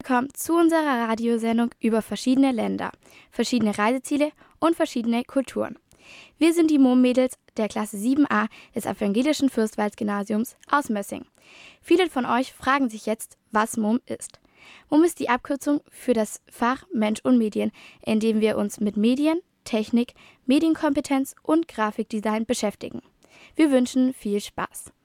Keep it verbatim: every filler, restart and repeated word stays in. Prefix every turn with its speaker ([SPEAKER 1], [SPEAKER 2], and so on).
[SPEAKER 1] willkommen zu unserer Radiosendung über verschiedene Länder, verschiedene Reiseziele und verschiedene Kulturen. Wir sind die Mumm-Mädels der Klasse sieben a des Evangelischen Fürstwalds-Gymnasiums aus Mössing. Viele von euch fragen sich jetzt, was Mumm ist. Mumm ist die Abkürzung für das Fach Mensch und Medien, in dem wir uns mit Medien, Technik, Medienkompetenz und Grafikdesign beschäftigen. Wir wünschen viel Spaß.